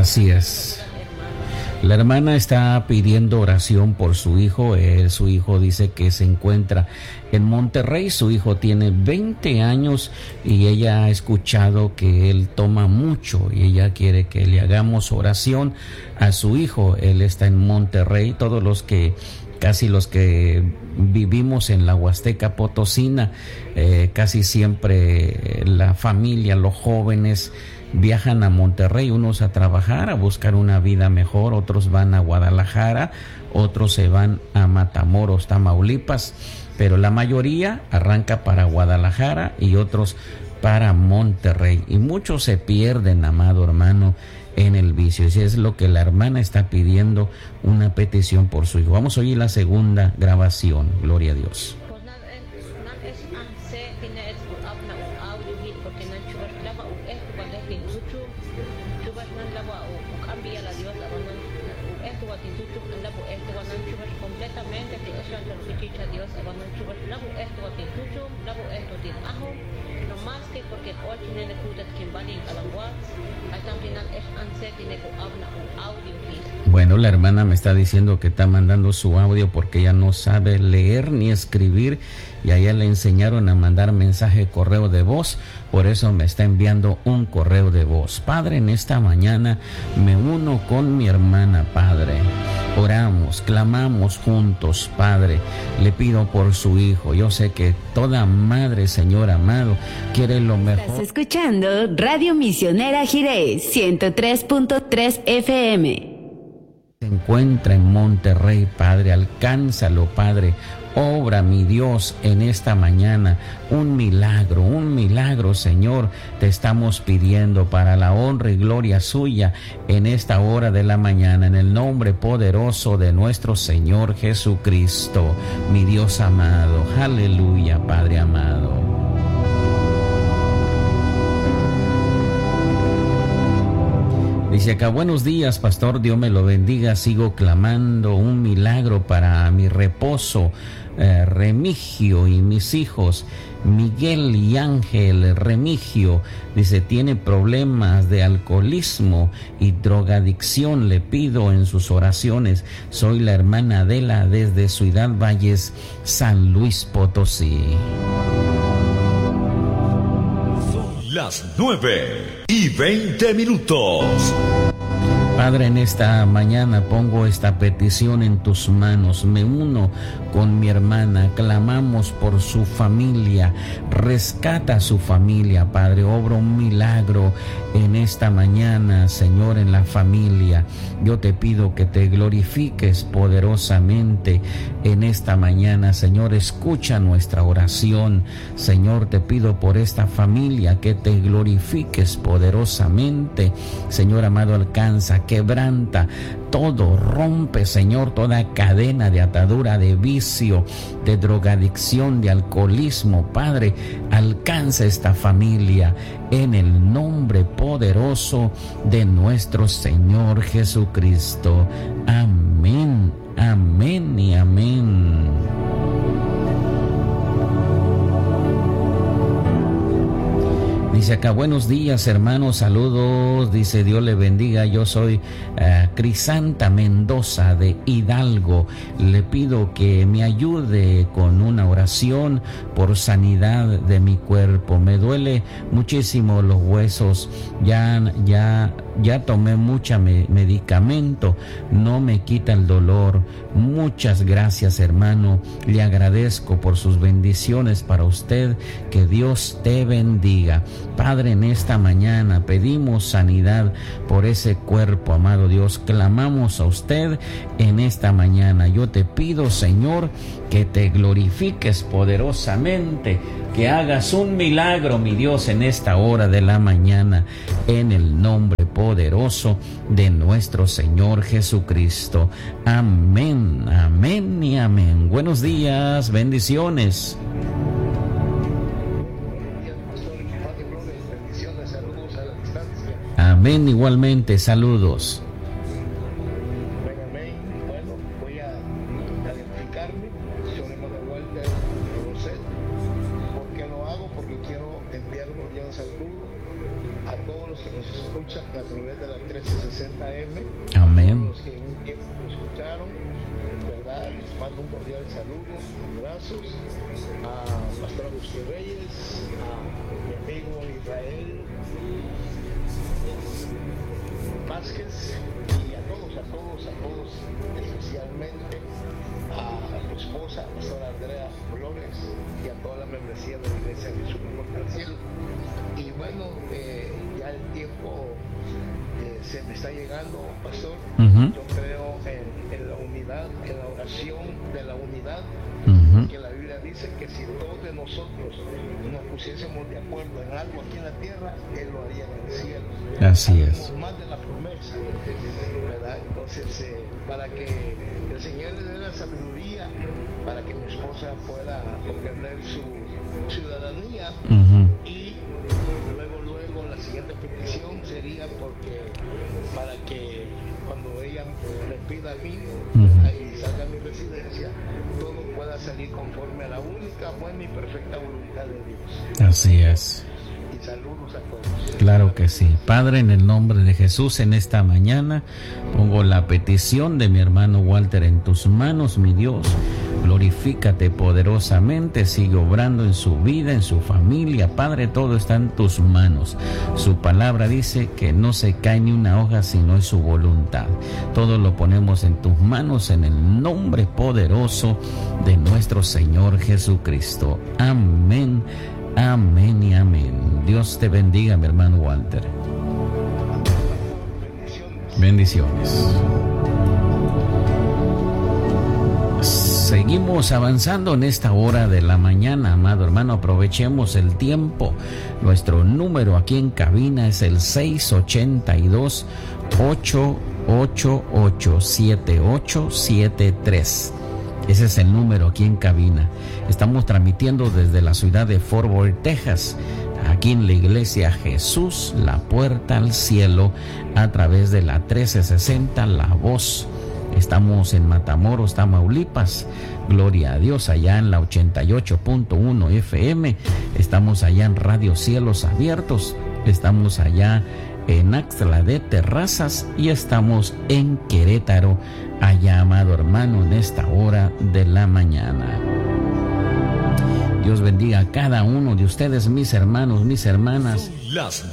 Así es. La hermana está pidiendo oración por su hijo. Su hijo dice que se encuentra en Monterrey. Su hijo tiene 20 años y ella ha escuchado que él toma mucho y ella quiere que le hagamos oración a su hijo. Él está en Monterrey. Casi los que vivimos en la Huasteca Potosina, casi siempre la familia, los jóvenes viajan a Monterrey, unos a trabajar, a buscar una vida mejor, otros van a Guadalajara, otros se van a Matamoros, Tamaulipas, pero la mayoría arranca para Guadalajara y otros para Monterrey. Y muchos se pierden, amado hermano, en el vicio. Y es lo que la hermana está pidiendo, una petición por su hijo. Vamos a oír la segunda grabación. Gloria a Dios. Bueno, la hermana me está diciendo que está mandando su audio porque ella no sabe leer ni escribir y a ella le enseñaron a mandar mensaje correo de voz, por eso me está enviando un correo de voz. Padre, en esta mañana me uno con mi hermana, Padre. Oramos, clamamos juntos, Padre. Le pido por su hijo. Yo sé que toda madre, Señor amado, quiere lo mejor. Estás escuchando Radio Misionera Jiré, 103.3 FM. Se encuentra en Monterrey, Padre. Alcánzalo, Padre. Obra, mi Dios, en esta mañana un milagro, Señor, te estamos pidiendo para la honra y gloria suya en esta hora de la mañana, en el nombre poderoso de nuestro Señor Jesucristo, mi Dios amado. Aleluya, Padre amado. Dice acá, buenos días, pastor, Dios me lo bendiga, sigo clamando un milagro para mi reposo, Remigio y mis hijos, Miguel y Ángel. Remigio, dice, tiene problemas de alcoholismo y drogadicción, le pido en sus oraciones. Soy la hermana Adela desde Ciudad Valles, San Luis Potosí. Las 9:20. Padre, en esta mañana pongo esta petición en tus manos. Me uno con mi hermana, clamamos por su familia. Rescata a su familia, Padre. Obra un milagro en esta mañana, Señor, en la familia. Yo te pido que te glorifiques poderosamente en esta mañana, Señor. Escucha nuestra oración, Señor. Te pido por esta familia que te glorifiques poderosamente, Señor amado. Alcanza, quebranta todo, rompe, Señor, toda cadena de atadura, de vicio, de drogadicción, de alcoholismo, Padre. Alcanza esta familia en el nombre poderoso de nuestro Señor Jesucristo. Amén, amén y amén. Dice acá, buenos días, hermanos, saludos. Dice, Dios le bendiga. Yo soy Crisanta Mendoza de Hidalgo. Le pido que me ayude con una oración por sanidad de mi cuerpo. Me duele muchísimo los huesos. Ya tomé mucho medicamento. No me quita el dolor. Muchas gracias, hermano. Le agradezco por sus bendiciones para usted. Que Dios te bendiga. Padre, en esta mañana pedimos sanidad por ese cuerpo, amado Dios. Clamamos a usted en esta mañana. Yo te pido, Señor, que te glorifiques poderosamente, que hagas un milagro, mi Dios, en esta hora de la mañana, en el nombre poderoso de nuestro Señor Jesucristo. Amén, amén y amén. Buenos días, bendiciones. Amén, igualmente, saludos. Bueno, voy a calificarme sobre la vuelta de Roset. ¿Por qué lo hago? Porque quiero enviar un cordial saludo a todos los que nos escuchan a través de la 1360M. Amén. Los que en un tiempo nos escucharon, ¿verdad? Les mando un cordial saludo, abrazos a Pastor Agustín Reyes, a mi amigo Israel Vázquez y a todos, especialmente a tu esposa, Pastora Andrea Flores, y a toda la membresía de la Iglesia de Jesús al Cielo. Y bueno, ya el tiempo se me está llegando, Pastor. Yo creo en la unidad, en la oración de la unidad, que la Biblia dice que si todos de nosotros nos pusiésemos de acuerdo en algo aquí en la tierra, Él lo haría en el cielo. Así es. Más de la promesa, ¿verdad? Entonces, para que el Señor le dé la sabiduría para que mi esposa pueda obtener su ciudadanía. Y luego la siguiente petición sería para que cuando ella me pida a mí y salga a mi residencia, todo pueda salir conforme a la única, buena y perfecta voluntad de Dios. Así es. Y saludos a todos. Claro que sí. Padre, en el nombre de Jesús, en esta mañana pongo la petición de mi hermano Walter en tus manos, mi Dios. Glorifícate poderosamente, sigue obrando en su vida, en su familia. Padre, todo está en tus manos. Su palabra dice que no se cae ni una hoja si no es su voluntad. Todo lo ponemos en tus manos en el nombre poderoso de nuestro Señor Jesucristo. Amén, amén y amén. Dios te bendiga, mi hermano Walter. Bendiciones. Seguimos avanzando en esta hora de la mañana, amado hermano. Aprovechemos el tiempo. Nuestro número aquí en cabina es el 682-888-7873. Ese es el número aquí en cabina. Estamos transmitiendo desde la ciudad de Fort Worth, Texas, aquí en la iglesia Jesús, la puerta al cielo, a través de la 1360 La Voz. Estamos en Matamoros, Tamaulipas. Gloria a Dios, allá en la 88.1 FM. Estamos allá en Radio Cielos Abiertos. Estamos allá en Axtla de Terrazas y estamos en Querétaro, allá, amado hermano, en esta hora de la mañana. Dios bendiga a cada uno de ustedes, mis hermanos, mis hermanas. Son las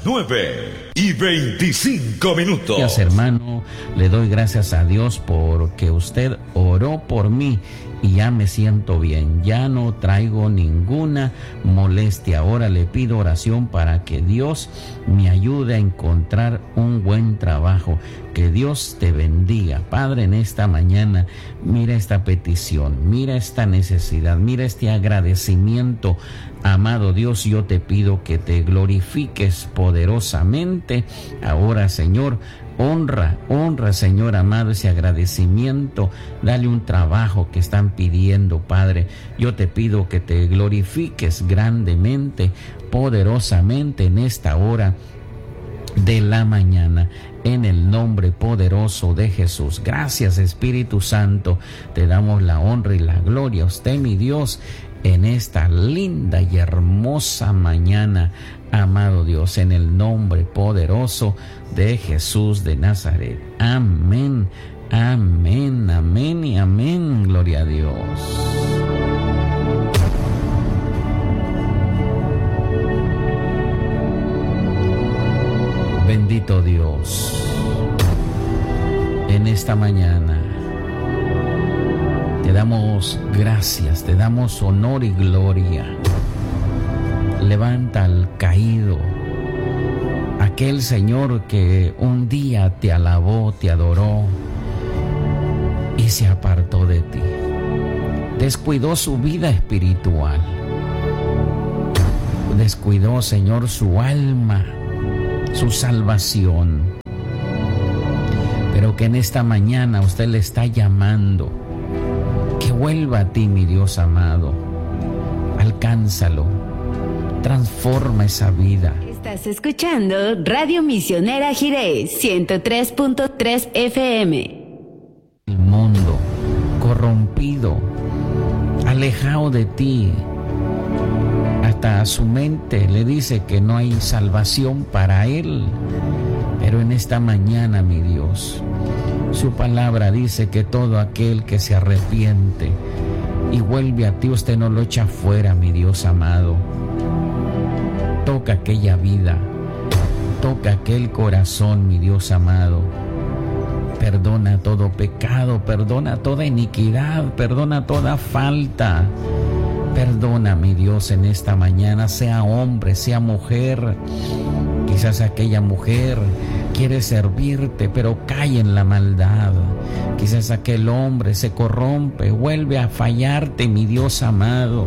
9:25. Gracias, hermano. Le doy gracias a Dios porque usted oró por mí y ya me siento bien. Ya no traigo ninguna molestia. Ahora le pido oración para que Dios me ayude a encontrar un buen trabajo. Que Dios te bendiga. Padre, en esta mañana, mira esta petición, mira esta necesidad, mira este agradecimiento. Amado Dios, yo te pido que te glorifiques poderosamente. Ahora, Señor, honra, Señor amado, ese agradecimiento. Dale un trabajo que están pidiendo, Padre. Yo te pido que te glorifiques grandemente, poderosamente en esta hora de la mañana, en el nombre poderoso de Jesús. Gracias, Espíritu Santo. Te damos la honra y la gloria a usted, mi Dios, en esta linda y hermosa mañana, amado Dios, en el nombre poderoso de Jesús de Nazaret. Amén, amén, amén y amén. Gloria a Dios. Bendito Dios, en esta mañana te damos gracias, te damos honor y gloria. Levanta al caído, aquel Señor que un día te alabó, te adoró y se apartó de ti. Descuidó su vida espiritual, descuidó, Señor, su alma, su salvación, pero que en esta mañana usted le está llamando que vuelva a ti, mi Dios amado. Alcánzalo, transforma esa vida. Estás escuchando Radio Misionera Jiré 103.3 FM. El mundo corrompido, alejado de ti, Hasta su mente le dice que no hay salvación para él. Pero en esta mañana, mi Dios, su palabra dice que todo aquel que se arrepiente y vuelve a ti, usted no lo echa fuera, mi Dios amado. Toca aquella vida, toca aquel corazón, mi Dios amado. Perdona todo pecado, perdona toda iniquidad, perdona toda falta. Perdona, mi Dios, en esta mañana, sea hombre, sea mujer. Quizás aquella mujer quiere servirte, pero cae en la maldad. Quizás aquel hombre se corrompe, vuelve a fallarte, mi Dios amado.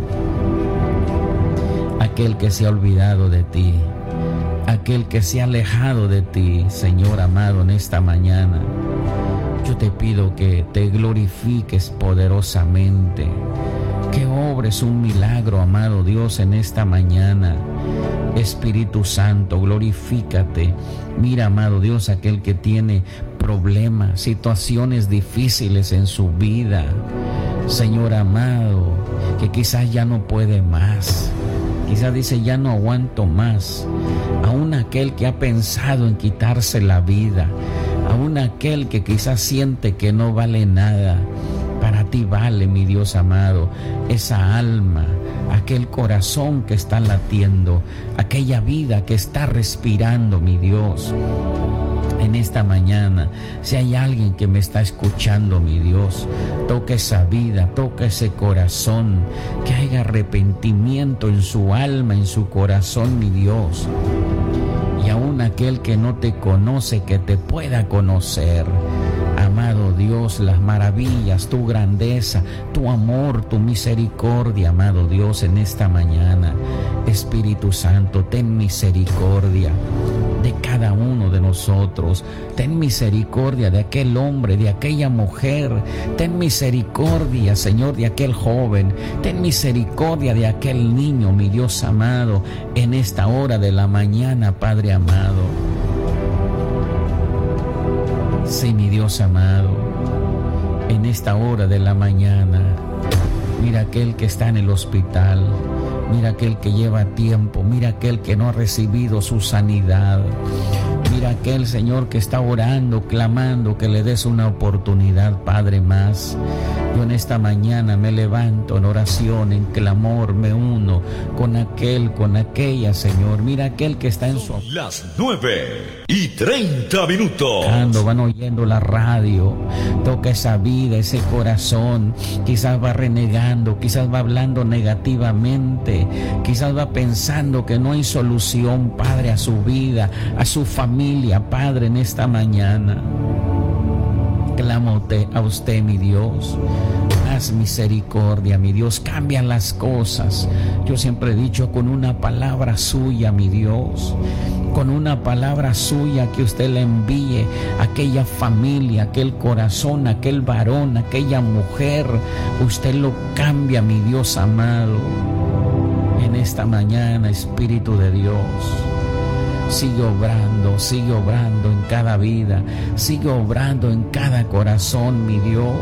Aquel que se ha olvidado de ti, aquel que se ha alejado de ti, Señor amado, en esta mañana, yo te pido que te glorifiques poderosamente, que obres un milagro, amado Dios, en esta mañana. Espíritu Santo, glorifícate. Mira, amado Dios, aquel que tiene problemas, situaciones difíciles en su vida, Señor amado, que quizás ya no puede más, quizás dice ya no aguanto más. Aún aquel que ha pensado en quitarse la vida, aún aquel que quizás siente que no vale nada, para ti vale, mi Dios amado, esa alma, aquel corazón que está latiendo, aquella vida que está respirando, mi Dios. En esta mañana, si hay alguien que me está escuchando, mi Dios, toca esa vida, toca ese corazón, que haya arrepentimiento en su alma, en su corazón, mi Dios. Y aún aquel que no te conoce, que te pueda conocer. Amado Dios, las maravillas, tu grandeza, tu amor, tu misericordia, amado Dios, en esta mañana. Espíritu Santo, ten misericordia de cada uno de nosotros. Ten misericordia de aquel hombre, de aquella mujer. Ten misericordia, Señor, de aquel joven. Ten misericordia de aquel niño, mi Dios amado, en esta hora de la mañana, Padre amado. Sí, mi Dios amado, en esta hora de la mañana, mira aquel que está en el hospital, mira aquel que lleva tiempo, mira aquel que no ha recibido su sanidad, mira aquel, Señor, que está orando, clamando que le des una oportunidad, Padre, más. Yo en esta mañana me levanto en oración, en clamor, me uno con aquel, con aquella, Señor. Mira aquel que está en su... Las 9:30. Van oyendo la radio. Toca esa vida, ese corazón. Quizás va renegando, quizás va hablando negativamente, quizás va pensando que no hay solución, Padre, a su vida, a su familia, Padre, en esta mañana. Clamote a usted, mi Dios. Haz misericordia, mi Dios. Cambia las cosas. Yo siempre he dicho, con una palabra suya, mi Dios, con una palabra suya que usted le envíe a aquella familia, aquel corazón, aquel varón, aquella mujer, usted lo cambia, mi Dios amado. En esta mañana, Espíritu de Dios, sigue obrando en cada vida, sigue obrando en cada corazón, mi Dios.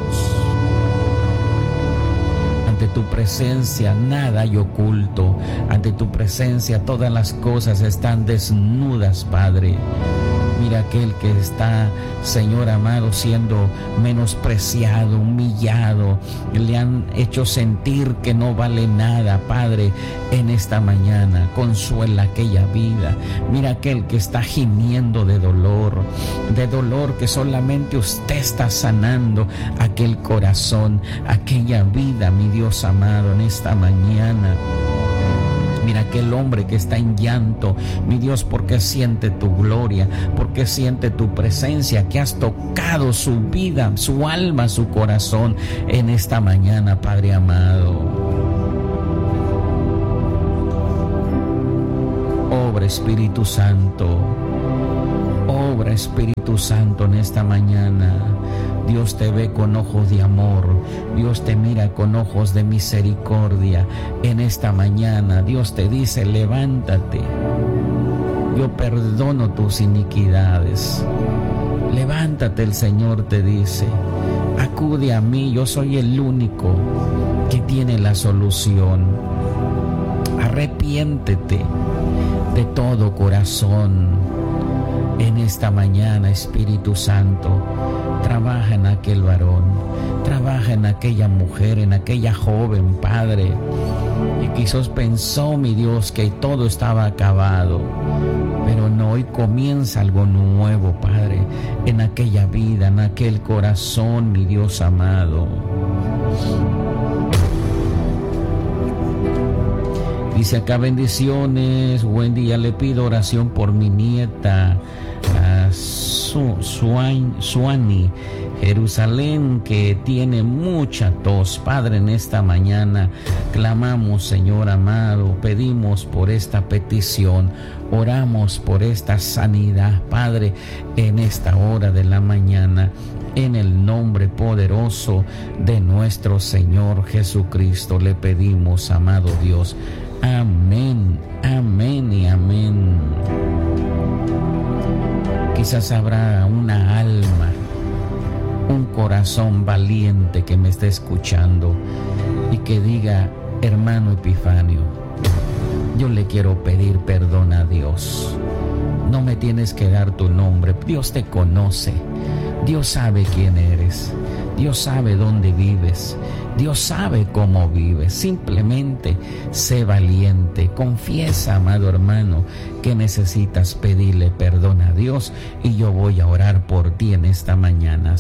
Ante tu presencia nada hay oculto, ante tu presencia todas las cosas están desnudas, Padre. Mira aquel que está, Señor amado, siendo menospreciado, humillado, le han hecho sentir que no vale nada, Padre. En esta mañana consuela aquella vida. Mira aquel que está gimiendo de dolor que solamente usted está sanando, aquel corazón, aquella vida, mi Dios amado, en esta mañana. Mira aquel hombre que está en llanto, mi Dios, porque siente tu gloria, porque siente tu presencia, que has tocado su vida, su alma, su corazón en esta mañana, Padre amado. Obra, Espíritu Santo, obra, Espíritu Santo, en esta mañana. Dios te ve con ojos de amor, Dios te mira con ojos de misericordia. En esta mañana Dios te dice, levántate, yo perdono tus iniquidades. Levántate, el Señor te dice, acude a mí, yo soy el único que tiene la solución. Arrepiéntete de todo corazón. En esta mañana, Espíritu Santo, trabaja en aquel varón, trabaja en aquella mujer, en aquella joven, Padre, y quizás pensó, mi Dios, que todo estaba acabado, pero no, hoy comienza algo nuevo, Padre, en aquella vida, en aquel corazón, mi Dios amado. Dice acá: bendiciones, buen día, le pido oración por mi nieta Suani, Jerusalén, que tiene mucha tos. Padre, en esta mañana clamamos, Señor amado, pedimos por esta petición, oramos por esta sanidad, Padre, en esta hora de la mañana, en el nombre poderoso de nuestro Señor Jesucristo le pedimos, amado Dios. Amén, amén y amén. Quizás habrá una alma, un corazón valiente que me esté escuchando y que diga: hermano Epifanio, yo le quiero pedir perdón a Dios. No me tienes que dar tu nombre, Dios te conoce, Dios sabe quién eres, Dios sabe dónde vives, Dios sabe cómo vives. Simplemente sé valiente, confiesa, amado hermano, que necesitas pedirle perdón a Dios, y yo voy a orar por ti en esta mañana.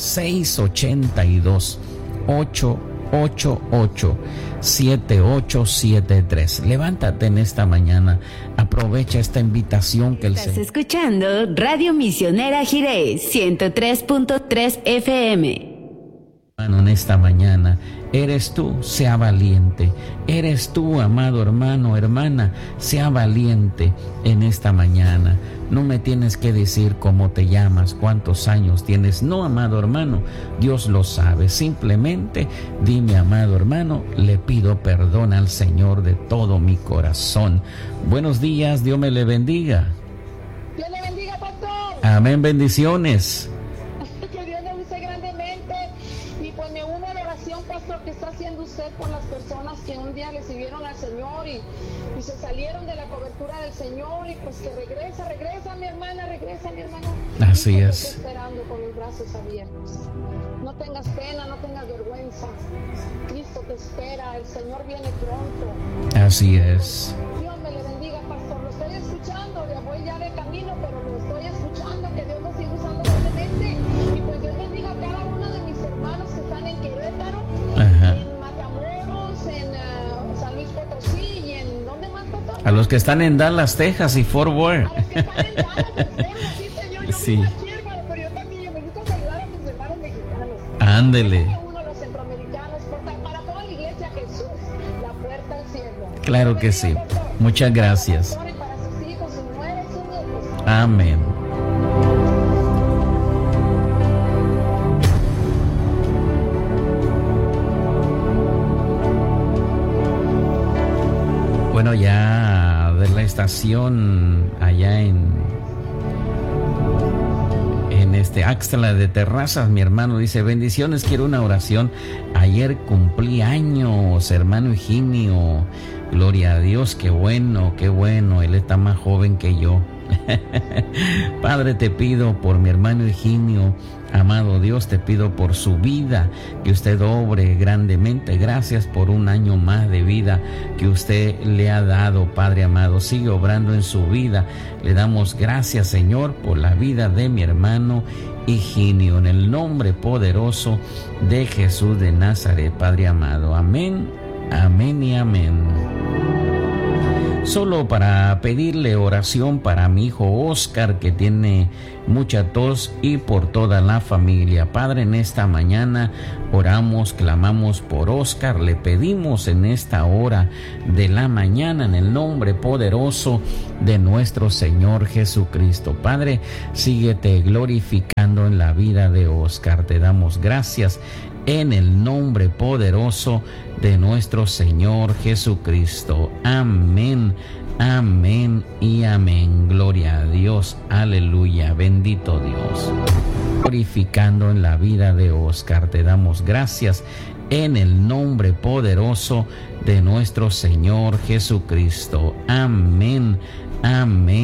682-888-7873. Levántate en esta mañana, aprovecha esta invitación que el Estás Señor... escuchando Radio Misionera Jirés 103.3 FM. En esta mañana, eres tú, sea valiente. Eres tú, amado hermano, hermana, sea valiente en esta mañana. No me tienes que decir cómo te llamas, cuántos años tienes. No, amado hermano, Dios lo sabe. Simplemente dime: amado hermano, le pido perdón al Señor de todo mi corazón. Buenos días, Dios me le bendiga. Dios le bendiga, pastor. Amén, bendiciones. Que Dios le use grandemente. Y pues me uno a la oración, pastor, que está haciendo usted por las personas que un día le sirvieron al Señor y se salieron de la cobertura del Señor, y pues que regresa mi hermana, regresa mi hermano. Así y es. Te está esperando con los brazos abiertos. No tengas pena, no tengas vergüenza. Cristo te espera, el Señor viene pronto. Así es. Dios me le bendiga, pastor. Lo estoy escuchando, ya voy ya de camino, pero lo estoy escuchando, que Dios lo siga usando grandemente. Y pues Dios bendiga a cada uno de mis hermanos que están en Querétaro, en Matamoros, en San Luis Potosí y en ¿dónde más, pastor? A los que están en Dallas, Texas y Fort Worth. A los que están en Dallas, Texas, sí, señor. Yo Sí. vivo aquí, hermano, pero yo también me gusta saludar a mis hermanos mexicanos. Ándele. Cada uno de los centroamericanos, para toda la iglesia, Jesús, la puerta al cielo. Claro que sí. Muchas gracias. Para sus hijos, sus nueras, sus nietos. Amén. Bueno, ya de la estación allá en Axtla de Terrazas, mi hermano dice: bendiciones, quiero una oración. Ayer cumplí años, hermano Higinio. Gloria a Dios, qué bueno, él está más joven que yo. Padre, te pido por mi hermano Higinio, amado Dios, te pido por su vida, que usted obre grandemente. Gracias por un año más de vida que usted le ha dado, Padre amado. Sigue obrando en su vida. Le damos gracias, Señor, por la vida de mi hermano Higinio, en el nombre poderoso de Jesús de Nazaret, Padre amado. Amén, amén y amén. Solo para pedirle oración para mi hijo Oscar, que tiene mucha tos, y por toda la familia. Padre, en esta mañana oramos, clamamos por Oscar, le pedimos en esta hora de la mañana en el nombre poderoso de nuestro Señor Jesucristo. Padre, síguete glorificando en la vida de Oscar. Te damos gracias en el nombre poderoso de nuestro Señor Jesucristo. Amén, amén y amén. Gloria a Dios, aleluya, bendito Dios. Glorificando en la vida de Oscar, te damos gracias en el nombre poderoso de nuestro Señor Jesucristo. Amén. Amén.